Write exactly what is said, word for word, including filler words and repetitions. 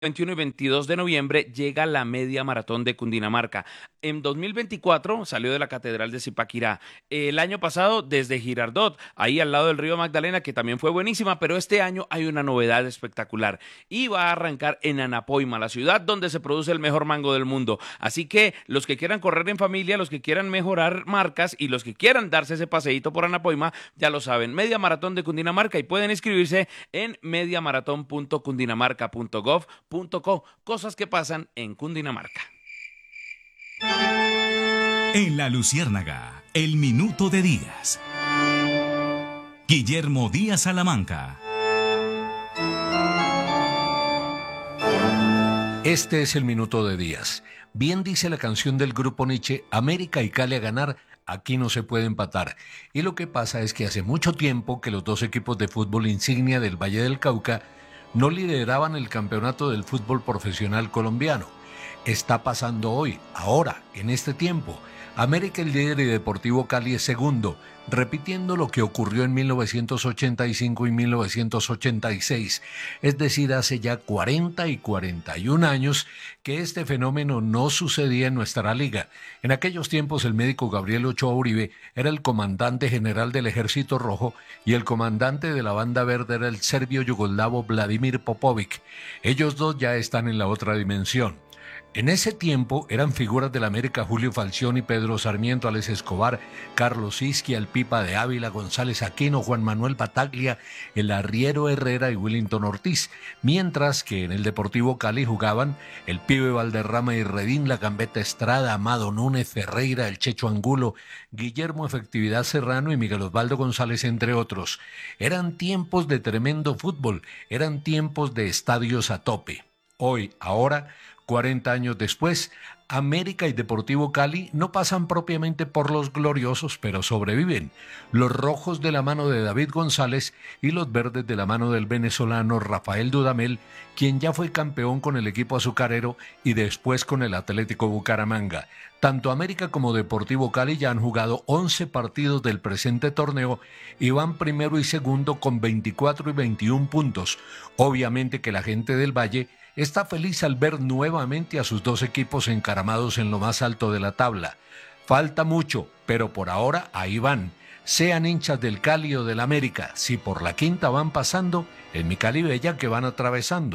veintiuno y veintidós de noviembre llega la media maratón de Cundinamarca. En dos mil veinticuatro salió de la Catedral de Zipaquirá. El año pasado desde Girardot, ahí al lado del río Magdalena, que también fue buenísima, pero este año hay una novedad espectacular y va a arrancar en Anapoima, la ciudad donde se produce el mejor mango del mundo. Así que los que quieran correr en familia, los que quieran mejorar marcas y los que quieran darse ese paseíto por Anapoima, ya lo saben, media maratón de Cundinamarca y pueden inscribirse en mediamaratón punto cundinamarca punto gov punto co. Cosas que pasan en Cundinamarca. En La Luciérnaga, el minuto de Díaz. Guillermo Díaz Salamanca. Este es el minuto de Díaz. Bien dice la canción del grupo Nietzsche, América y Cali a ganar, aquí no se puede empatar. Y lo que pasa es que hace mucho tiempo que los dos equipos de fútbol insignia del Valle del Cauca no lideraban el campeonato del fútbol profesional colombiano. Está pasando hoy, ahora, en este tiempo. América es líder y Deportivo Cali es segundo, repitiendo lo que ocurrió en mil novecientos ochenta y cinco y mil novecientos ochenta y seis, es decir, hace ya cuarenta y cuarenta y un años que este fenómeno no sucedía en nuestra liga. En aquellos tiempos el médico Gabriel Ochoa Uribe era el comandante general del Ejército Rojo y el comandante de la Banda Verde era el serbio yugoslavo Vladimir Popovic. Ellos dos ya están en la otra dimensión. En ese tiempo eran figuras del América Julio Falcioni, Pedro Sarmiento, Alex Escobar, Carlos Isquia, el Pipa de Ávila, González Aquino, Juan Manuel Bataglia, el Arriero Herrera y Willington Ortiz, mientras que en el Deportivo Cali jugaban el Pibe Valderrama y Redín, la Gambetta Estrada, Amado Núñez, Ferreira, el Checho Angulo, Guillermo Efectividad Serrano y Miguel Osvaldo González, entre otros. Eran tiempos de tremendo fútbol, eran tiempos de estadios a tope. Hoy, ahora, cuarenta años después, América y Deportivo Cali no pasan propiamente por los gloriosos, pero sobreviven. Los rojos de la mano de David González y los verdes de la mano del venezolano Rafael Dudamel, quien ya fue campeón con el equipo azucarero y después con el Atlético Bucaramanga. Tanto América como Deportivo Cali ya han jugado once partidos del presente torneo y van primero y segundo con veinticuatro y veintiún puntos. Obviamente que la gente del Valle está feliz al ver nuevamente a sus dos equipos encaramados en lo más alto de la tabla. Falta mucho, pero por ahora ahí van. Sean hinchas del Cali o del América, si por la quinta van pasando, en mi Cali Bella que van atravesando.